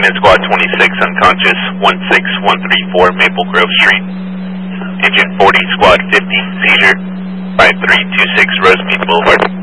Unit Squad 26 unconscious, 16134 Maple Grove Street. Engine 40, Squad 50, seizure, 5326 Rosemead Boulevard.